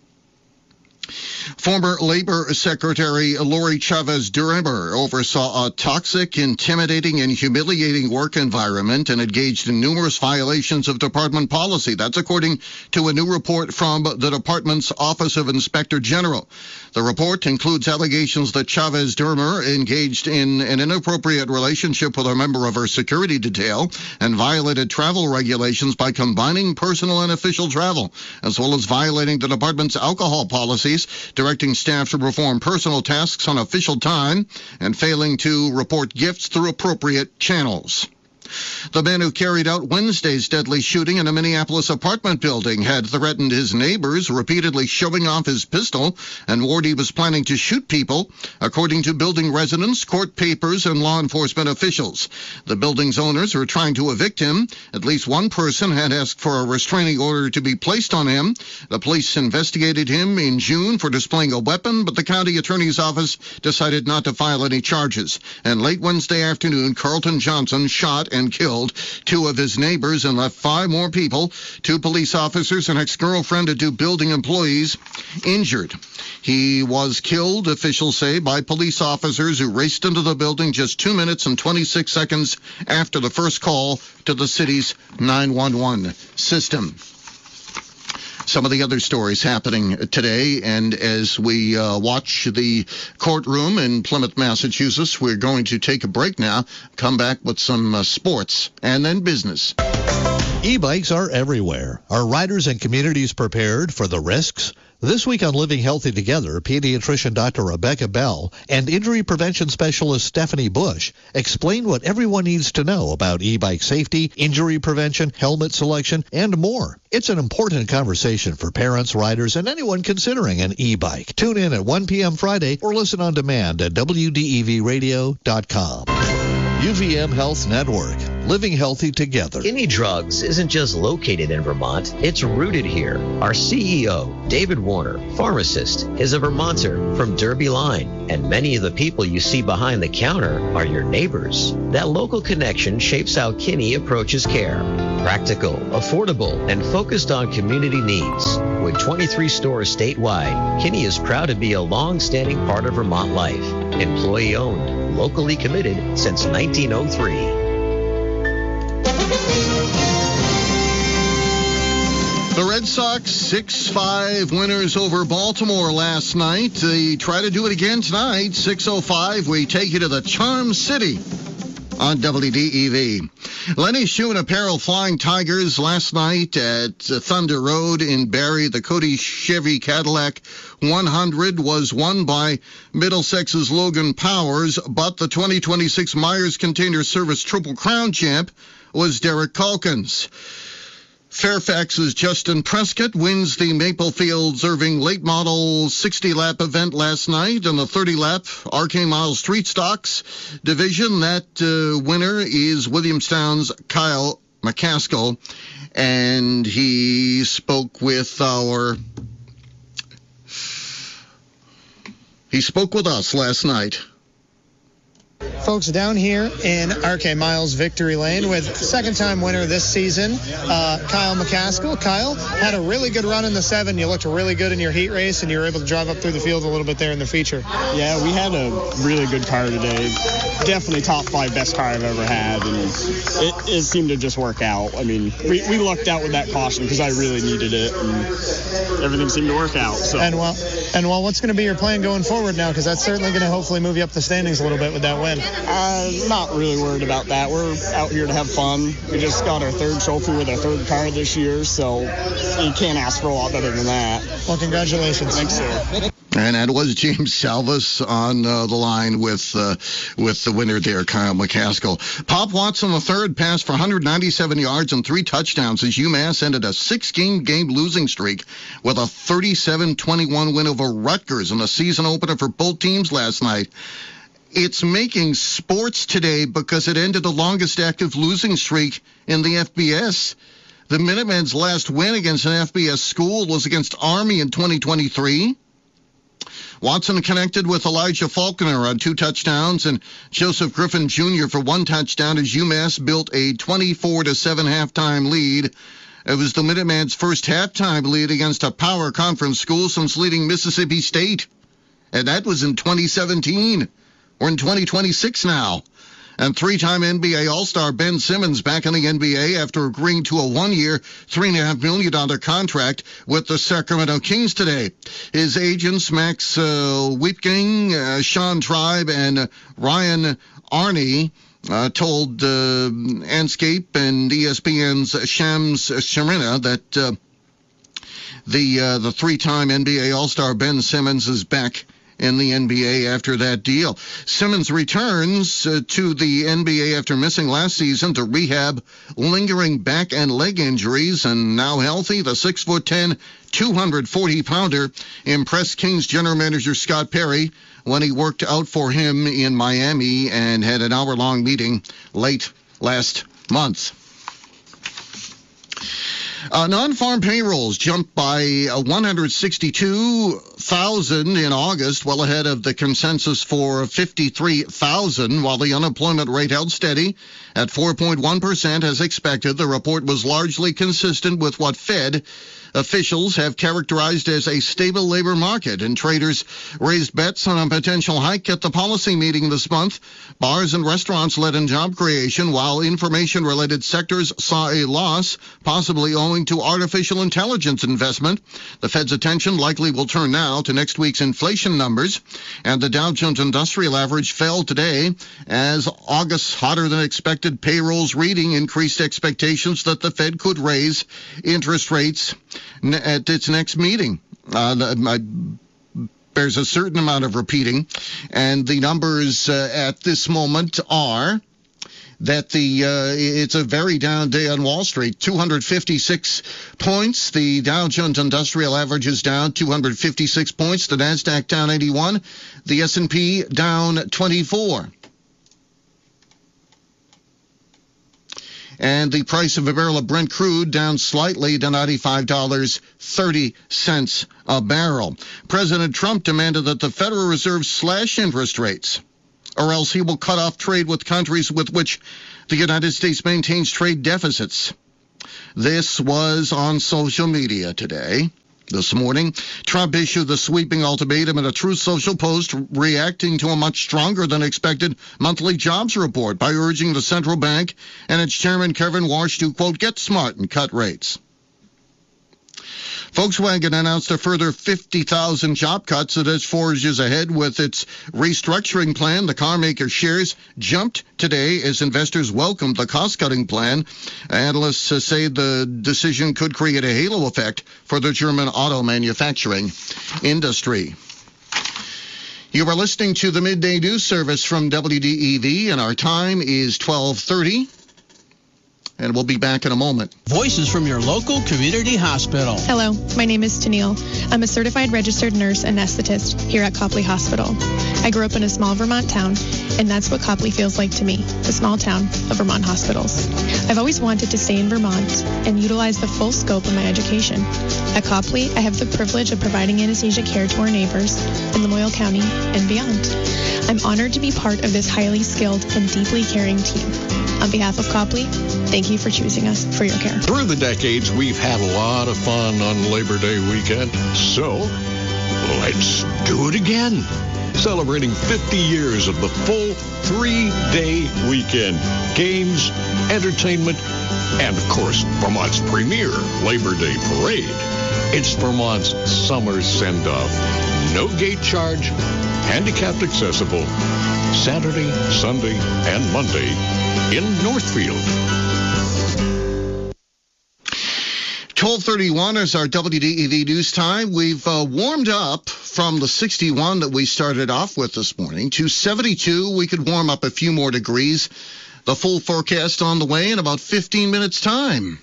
Former Labor Secretary Lori Chavez-Durham oversaw a toxic, intimidating, and humiliating work environment and engaged in numerous violations of department policy. That's according to a new report from the department's Office of Inspector General. The report includes allegations that Chavez-Durham engaged in an inappropriate relationship with a member of her security detail and violated travel regulations by combining personal and official travel, as well as violating the department's alcohol policies, directing staff to perform personal tasks on official time, and failing to report gifts through appropriate channels. The man who carried out Wednesday's deadly shooting in a Minneapolis apartment building had threatened his neighbors, repeatedly showing off his pistol, and warned he was planning to shoot people, according to building residents, court papers, and law enforcement officials. The building's owners were trying to evict him. At least one person had asked for a restraining order to be placed on him. The police investigated him in June for displaying a weapon, but the county attorney's office decided not to file any charges. And late Wednesday afternoon, Carlton Johnson shot and killed two of his neighbors and left five more people, two police officers, an ex-girlfriend, and two building employees, injured. He was killed, officials say, by police officers who raced into the building just two minutes and twenty-six seconds after the first call to the city's nine one one system. Some of the other stories happening today, and as we uh, watch the courtroom in Plymouth, Massachusetts, we're going to take a break now, come back with some uh, sports, and then business. E-bikes are everywhere. Are riders and communities prepared for the risks? This week on Living Healthy Together, pediatrician Doctor Rebecca Bell and injury prevention specialist Stephanie Bush explain what everyone needs to know about e-bike safety, injury prevention, helmet selection, and more. It's an important conversation for parents, riders, and anyone considering an e-bike. Tune in at one p.m. Friday or listen on demand at W D E V radio dot com. U V M Health Network. Living healthy together. Kinney Drugs isn't just located in Vermont, it's rooted here. Our C E O, David Warner, pharmacist, is a Vermonter from Derby Line, and many of the people you see behind the counter are your neighbors. That local connection shapes how Kinney approaches care. Practical, affordable, and focused on community needs. With twenty-three stores statewide, Kinney is proud to be a long-standing part of Vermont life. Employee-owned, locally committed since nineteen oh three. The Red Sox six five winners over Baltimore last night. They try to do it again tonight. six oh five, we take you to the Charm City on W D E V. Lenny Shoe Apparel Flying Tigers last night at Thunder Road in Barrie. The Cody Chevy Cadillac one hundred was won by Middlesex's Logan Powers, but the twenty twenty-six Myers Container Service Triple Crown champ was Derek Calkins. Fairfax's Justin Prescott wins the Maple Fields Irving Late Model sixty-lap event last night in the thirty-lap R K Miles Street Stocks division. That uh, winner is Williamstown's Kyle McCaskill, and he spoke with our he spoke with us last night. Folks, down here in R K Miles Victory Lane with second-time winner this season, uh, Kyle McCaskill. Kyle had a really good run in the seven. You looked really good in your heat race, and you were able to drive up through the field a little bit there in the feature. Yeah, we had a really good car today. Definitely top five best car I've ever had, and it, it seemed to just work out. I mean, we, we lucked out with that caution because I really needed it, and everything seemed to work out. So. And well, and well, what's going to be your plan going forward now? Because that's certainly going to hopefully move you up the standings a little bit with that win. Uh, not really worried about that. We're out here to have fun. We just got our third trophy with our third car this year, so you can't ask for a lot better than that. Well, congratulations. Thanks, sir. And that was James Salvis on uh, the line with uh, with the winner there, Kyle McCaskill. Pop Watson, the third, passed for one hundred ninety-seven yards and three touchdowns as UMass ended a six-game game losing streak with a thirty-seven twenty-one win over Rutgers in the season opener for both teams last night. It's making sports today because it ended the longest active losing streak in the F B S. The Minutemen's last win against an F B S school was against Army in twenty twenty-three. Watson connected with Elijah Faulkner on two touchdowns and Joseph Griffin Junior for one touchdown as UMass built a twenty-four to seven halftime lead. It was the Minutemen's first halftime lead against a power conference school since leading Mississippi State. And that was in twenty seventeen. We're in twenty twenty-six now. And three-time N B A All-Star Ben Simmons back in the N B A after agreeing to a one-year, three point five million dollars contract with the Sacramento Kings today. His agents, Max uh, Weepking, uh, Sean Tribe, and uh, Ryan Arney, uh, told uh, Anscape and E S P N's Shams Charania that uh, the, uh, the three-time N B A All-Star Ben Simmons is back in the N B A after that deal. Simmons returns uh, to the N B A after missing last season to rehab lingering back and leg injuries, and now healthy. The six foot ten, two hundred forty pounder impressed Kings general manager Scott Perry when he worked out for him in Miami and had an hour-long meeting late last month. Uh, non-farm payrolls jumped by uh, one hundred sixty-two thousand in August, well ahead of the consensus for fifty-three thousand, while the unemployment rate held steady at four point one percent as expected. The report was largely consistent with what Fed officials have characterized as a stable labor market, and traders raised bets on a potential hike at the policy meeting this month. Bars and restaurants led in job creation, while information-related sectors saw a loss, possibly owing to artificial intelligence investment. The Fed's attention likely will turn now to next week's inflation numbers, and the Dow Jones Industrial Average fell today as August's hotter-than-expected payrolls reading increased expectations that the Fed could raise interest rates at its next meeting. Uh, the, I, There's a certain amount of repeating, and the numbers uh, at this moment are that the uh, it's a very down day on Wall Street. two hundred fifty-six points. The Dow Jones Industrial Average is down two hundred fifty-six points. The Nasdaq down eighty-one. The S and P down twenty-four. And the price of a barrel of Brent crude down slightly to ninety-five dollars and thirty cents a barrel. President Trump demanded that the Federal Reserve slash interest rates, or else he will cut off trade with countries with which the United States maintains trade deficits. This was on social media today. This morning, Trump issued the sweeping ultimatum in a Truth Social post, reacting to a much stronger than expected monthly jobs report by urging the central bank and its chairman, Kevin Warsh, to, quote, get smart and cut rates. Volkswagen announced a further fifty thousand job cuts as it forges ahead with its restructuring plan. The carmaker shares jumped today as investors welcomed the cost-cutting plan. Analysts say the decision could create a halo effect for the German auto manufacturing industry. You are listening to the Midday News Service from W D E V, and our time is twelve thirty. And we'll be back in a moment. Voices from your local community hospital. Hello, my name is Tennille. I'm a certified registered nurse anesthetist here at Copley Hospital. I grew up in a small Vermont town, and that's what Copley feels like to me, the small town of Vermont hospitals. I've always wanted to stay in Vermont and utilize the full scope of my education. At Copley, I have the privilege of providing anesthesia care to our neighbors in Lamoille County and beyond. I'm honored to be part of this highly skilled and deeply caring team. On behalf of Copley, thank you for choosing us for your care. Through the decades, we've had a lot of fun on Labor Day weekend, so let's do it again. Celebrating fifty years of the full three-day weekend. Games, entertainment, and, of course, Vermont's premier Labor Day parade. It's Vermont's summer send-off. No gate charge, handicapped accessible, Saturday, Sunday, and Monday in Northfield. twelve thirty-one is our W D E V news time. We've uh, warmed up from the sixty-one that we started off with this morning to seventy-two. We could warm up a few more degrees. The full forecast on the way in about fifteen minutes' time.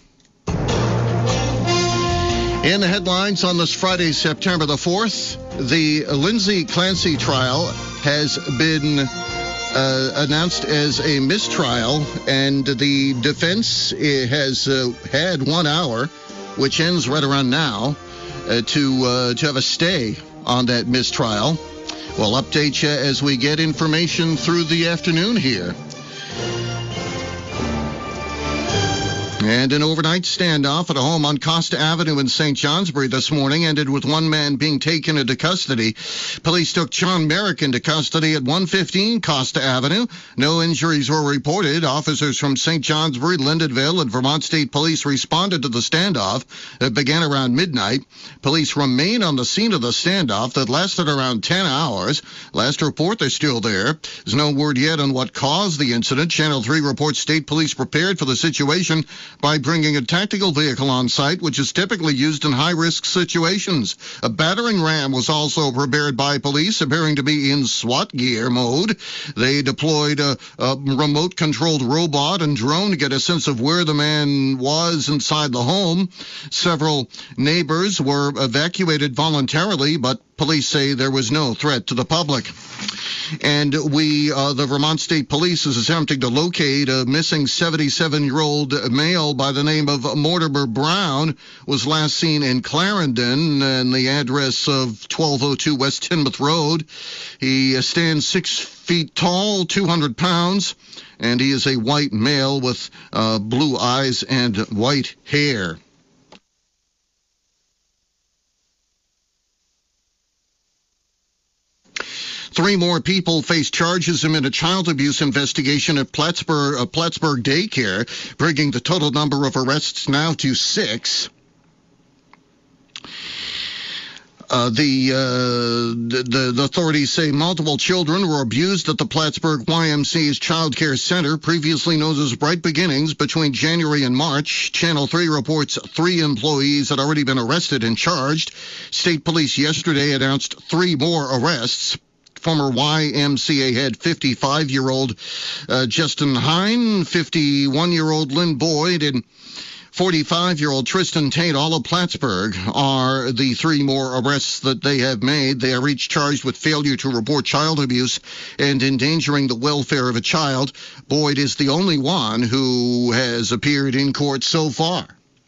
In the headlines on this Friday, September the fourth, the Lindsay Clancy trial has been uh, announced as a mistrial, and the defense has uh, had one hour, which ends right around now, uh, to uh, to have a stay on that mistrial. We'll update you as we get information through the afternoon here. And an overnight standoff at a home on Costa Avenue in Saint Johnsbury this morning ended with one man being taken into custody. Police took John Merrick into custody at one fifteen Costa Avenue. No injuries were reported. Officers from Saint Johnsbury, Lyndonville, and Vermont State Police responded to the standoff that began around midnight. Police remain on the scene of the standoff that lasted around ten hours. Last report, they're still there. There's no word yet on what caused the incident. Channel three reports state police prepared for the situation by bringing a tactical vehicle on site, which is typically used in high-risk situations. A battering ram was also prepared by police, appearing to be in SWAT gear mode. They deployed a, a remote-controlled robot and drone to get a sense of where the man was inside the home. Several neighbors were evacuated voluntarily, but police say there was no threat to the public. And we, uh, the Vermont State Police is attempting to locate a missing seventy-seven-year-old male by the name of Mortimer Brown. Was last seen in Clarendon and the address of twelve oh two West Tinmouth Road. He stands six feet tall, two hundred pounds, and he is a white male with uh, blue eyes and white hair. Three more people face charges in a child abuse investigation at Plattsburgh, uh, Plattsburgh Daycare, bringing the total number of arrests now to six. Uh, the, uh, the the authorities say multiple children were abused at the Plattsburgh Y M C A's Child Care Center, previously known as Bright Beginnings, between January and March. Channel three reports three employees had already been arrested and charged. State police yesterday announced three more arrests. Former Y M C A head fifty-five-year-old uh, Justin Hine, fifty-one-year-old Lynn Boyd, and forty-five-year-old Tristan Tate, all of Plattsburgh, are the three more arrests that they have made. They are each charged with failure to report child abuse and endangering the welfare of a child. Boyd is the only one who has appeared in court so far.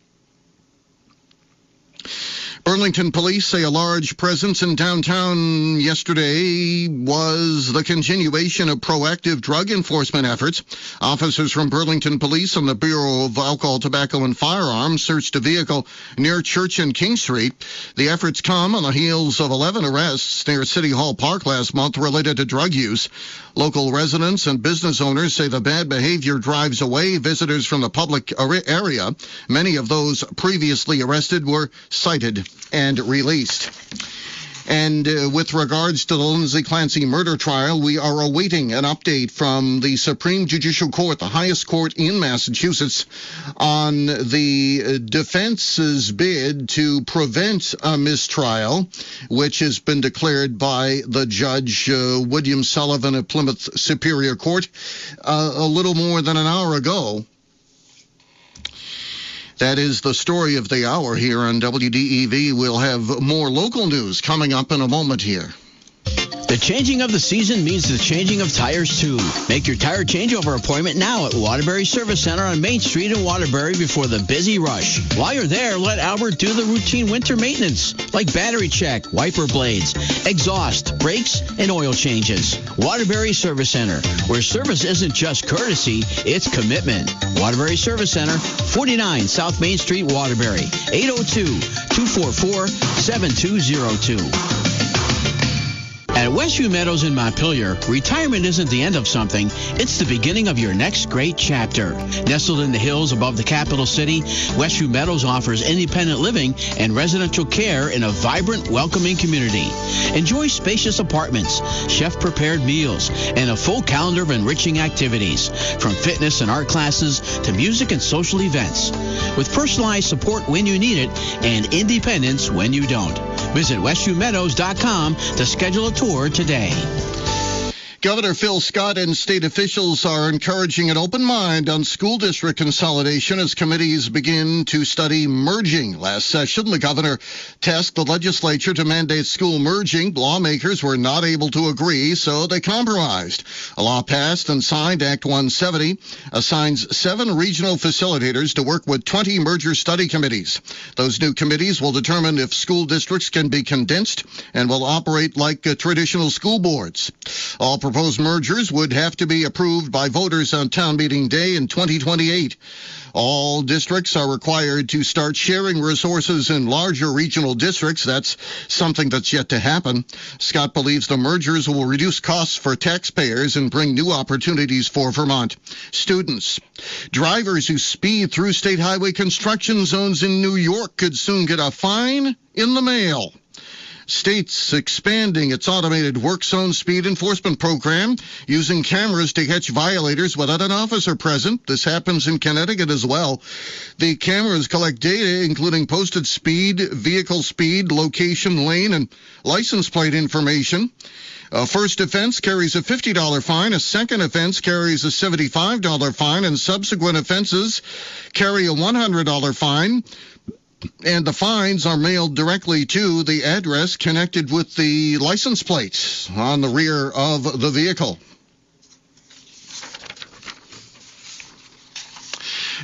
Burlington police say a large presence in downtown yesterday was the continuation of proactive drug enforcement efforts. Officers from Burlington Police and the Bureau of Alcohol, Tobacco, and Firearms searched a vehicle near Church and King Street. The efforts come on the heels of eleven arrests near City Hall Park last month related to drug use. Local residents and business owners say the bad behavior drives away visitors from the public area. Many of those previously arrested were cited and released. And uh, with regards to the Lindsay Clancy murder trial, we are awaiting an update from the Supreme Judicial Court, the highest court in Massachusetts, on the defense's bid to prevent a mistrial, which has been declared by the judge, uh, William Sullivan at Plymouth Superior Court, uh, a little more than an hour ago. That is the story of the hour here on W D E V. We'll have more local news coming up in a moment here. The changing of the season means the changing of tires, too. Make your tire changeover appointment now at Waterbury Service Center on Main Street in Waterbury before the busy rush. While you're there, let Albert do the routine winter maintenance, like battery check, wiper blades, exhaust, brakes, and oil changes. Waterbury Service Center, where service isn't just courtesy, it's commitment. Waterbury Service Center, forty-nine South Main Street, Waterbury, eight oh two, two four four, seven two oh two. At Westview Meadows in Montpelier, retirement isn't the end of something, it's the beginning of your next great chapter. Nestled in the hills above the capital city, Westview Meadows offers independent living and residential care in a vibrant, welcoming community. Enjoy spacious apartments, chef-prepared meals, and a full calendar of enriching activities, from fitness and art classes to music and social events. With personalized support when you need it and independence when you don't. Visit westview meadows dot com to schedule a tour today. Governor Phil Scott and state officials are encouraging an open mind on school district consolidation as committees begin to study merging. Last session, the governor tasked the legislature to mandate school merging. Lawmakers were not able to agree, so they compromised. A law passed and signed, Act one seventy, assigns seven regional facilitators to work with twenty merger study committees. Those new committees will determine if school districts can be condensed and will operate like uh, traditional school boards. All proposed mergers would have to be approved by voters on town meeting day in twenty twenty-eight. All districts are required to start sharing resources in larger regional districts. That's something that's yet to happen. Scott believes the mergers will reduce costs for taxpayers and bring new opportunities for Vermont. Students, drivers who speed through state highway construction zones in New York could soon get a fine in the mail. State's expanding its automated work zone speed enforcement program using cameras to catch violators without an officer present. This happens in Connecticut as well. The cameras collect data including posted speed, vehicle speed, location, lane, and license plate information. A first offense carries a fifty dollars fine. A second offense carries a seventy-five dollars fine, and subsequent offenses carry a one hundred dollars fine. And the fines are mailed directly to the address connected with the license plates on the rear of the vehicle.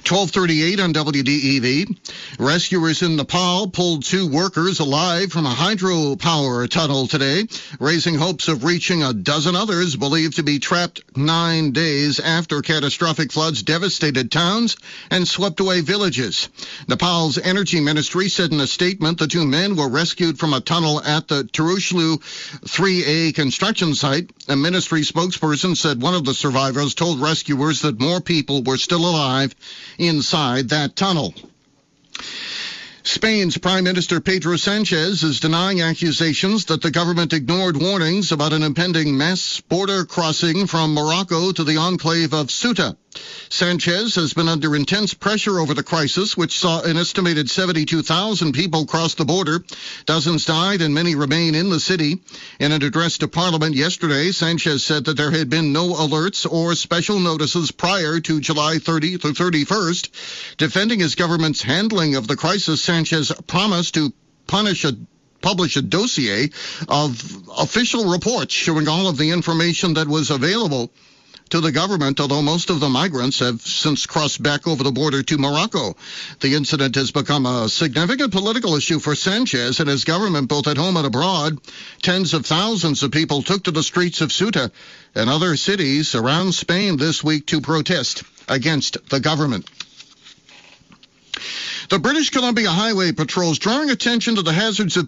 twelve thirty-eight on W D E V. Rescuers in Nepal pulled two workers alive from a hydropower tunnel today, raising hopes of reaching a dozen others believed to be trapped nine days after catastrophic floods devastated towns and swept away villages. Nepal's energy ministry said in a statement the two men were rescued from a tunnel at the Tirushlu three A construction site. A ministry spokesperson said one of the survivors told rescuers that more people were still alive inside that tunnel. Spain's Prime Minister Pedro Sanchez is denying accusations that the government ignored warnings about an impending mass border crossing from Morocco to the enclave of Ceuta. Sanchez has been under intense pressure over the crisis, which saw an estimated seventy-two thousand people cross the border. Dozens died and many remain in the city. In an address to Parliament yesterday, Sanchez said that there had been no alerts or special notices prior to July thirtieth or thirty-first. Defending his government's handling of the crisis, Sanchez promised to punish a publish a dossier of official reports showing all of the information that was available to the government, although most of the migrants have since crossed back over the border to Morocco. The incident has become a significant political issue for Sanchez and his government, both at home and abroad. Tens of thousands of people took to the streets of Ceuta and other cities around Spain this week to protest against the government. The British Columbia Highway Patrol is drawing attention to the hazards of